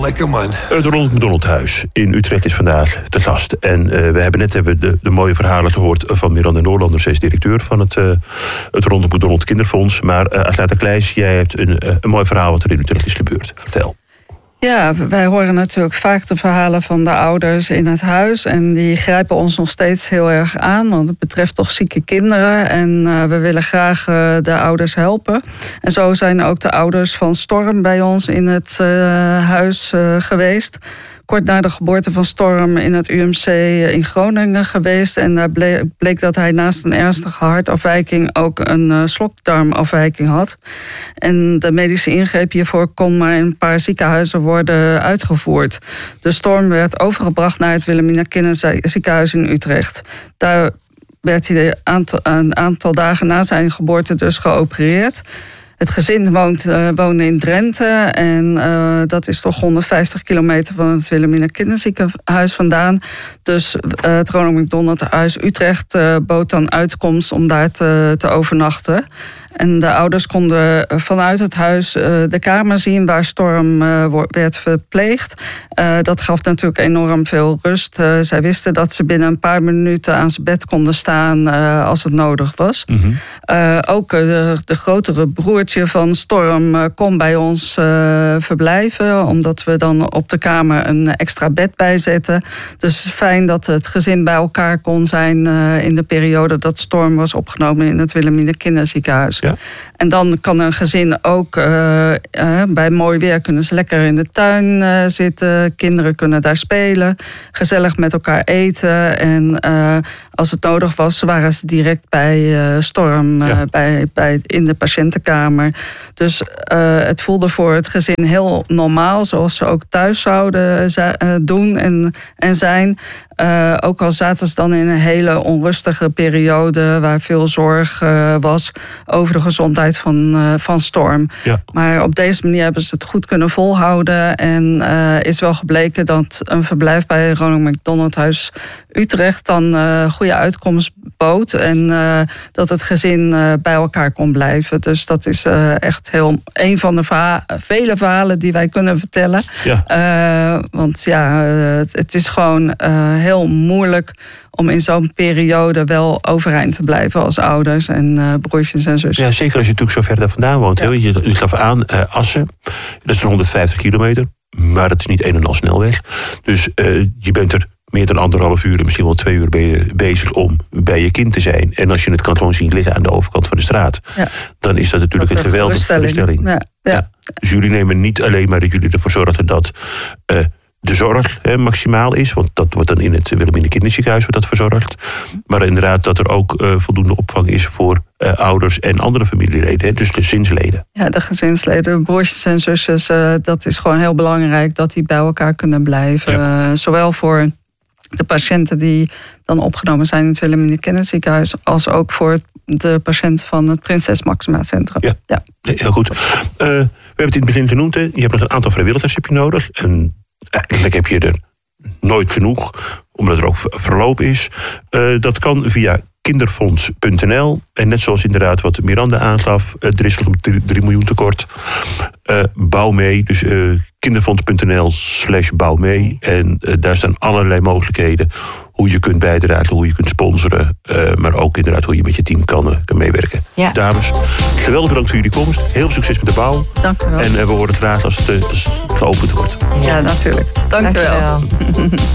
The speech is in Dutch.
lekker man. Het Ronald McDonald Huis in Utrecht is vandaag te gast. En we hebben net de mooie verhalen gehoord van Miranda Noorlander. Zij is directeur van het Ronald McDonald Kinderfonds. Maar Agatha Kleijs, jij hebt een mooi verhaal wat er in Utrecht is gebeurd. Vertel. Ja, wij horen natuurlijk vaak de verhalen van de ouders in het huis. En die grijpen ons nog steeds heel erg aan. Want het betreft toch zieke kinderen. En we willen graag de ouders helpen. En zo zijn ook de ouders van Storm bij ons in het huis geweest. Kort na de geboorte van Storm in het UMC in Groningen geweest. En daar bleek dat hij naast een ernstige hartafwijking ook een slokdarmafwijking had. En de medische ingreep hiervoor kon maar in een paar ziekenhuizen worden uitgevoerd. De Storm werd overgebracht naar het Wilhelmina Kinderziekenhuis in Utrecht. Daar werd hij een aantal dagen na zijn geboorte dus geopereerd. Het gezin woonde in Drenthe en dat is toch 150 kilometer van het Wilhelmina Kinderziekenhuis vandaan. Dus het Ronald McDonald Huis Utrecht bood dan uitkomst om daar te overnachten. En de ouders konden vanuit het huis de kamer zien waar Storm werd verpleegd. Dat gaf natuurlijk enorm veel rust. Zij wisten dat ze binnen een paar minuten aan zijn bed konden staan als het nodig was. Mm-hmm. Ook de grotere broertje van Storm kon bij ons verblijven. Omdat we dan op de kamer een extra bed bijzetten. Dus fijn dat het gezin bij elkaar kon zijn in de periode dat Storm was opgenomen in het Wilhelmina Kinderziekenhuis. Ja. En dan kan een gezin ook bij mooi weer kunnen ze lekker in de tuin zitten. Kinderen kunnen daar spelen. Gezellig met elkaar eten. En als het nodig was, waren ze direct bij Storm in de patiëntenkamer. Dus het voelde voor het gezin heel normaal. Zoals ze ook thuis zouden doen en zijn. Ook al zaten ze dan in een hele onrustige periode waar veel zorg was over de gezondheid van Storm. Ja. Maar op deze manier hebben ze het goed kunnen volhouden. En is wel gebleken dat een verblijf bij Ronald McDonald Huis Utrecht dan goede uitkomst bood. En dat het gezin bij elkaar kon blijven. Dus dat is echt een van de vele verhalen die wij kunnen vertellen. Ja. Want ja, het is gewoon heel moeilijk om in zo'n periode wel overeind te blijven als ouders en broertjes en zusjes. Ja, zeker als je natuurlijk zo ver daar vandaan woont. Ja. Je gaf aan, Assen, dat is 150 kilometer. Maar het is niet een en al snelweg. Dus je bent er meer dan 1,5 uur en misschien wel 2 uur bezig om bij je kind te zijn. En als je het kan gewoon zien liggen aan de overkant van de straat, dan is dat natuurlijk een geweldige geruststelling. Ja. Ja. Dus jullie nemen niet alleen maar dat jullie ervoor zorgen dat de zorg maximaal is, want dat wordt dan in het Wilhelmina Kinderziekenhuis wordt dat verzorgd. Maar inderdaad dat er ook voldoende opvang is voor ouders en andere familieleden, dus de gezinsleden. Ja, de gezinsleden, broertjes en zusjes, dat is gewoon heel belangrijk dat die bij elkaar kunnen blijven. Ja. Zowel voor de patiënten die dan opgenomen zijn in het Wilhelmina Kinderziekenhuis, als ook voor de patiënten van het Prinses Maxima Centrum. Ja. Heel goed. We hebben het in het begin genoemd, je hebt nog een aantal vrijwilligers nodig. En eigenlijk heb je er nooit genoeg, omdat er ook verloop is. Dat kan via kinderfonds.nl. En net zoals inderdaad wat Miranda aangaf, er is nog een 3 miljoen tekort. Bouw mee, dus kinderfonds.nl/bouw mee. En daar staan allerlei mogelijkheden hoe je kunt bijdragen, hoe je kunt sponsoren. Maar ook inderdaad hoe je met je team kan meewerken. Ja. Dus dames, geweldig bedankt voor jullie komst. Heel veel succes met de bouw. Dank u wel. En we horen het graag als het geopend wordt. Ja, natuurlijk. Dank u wel.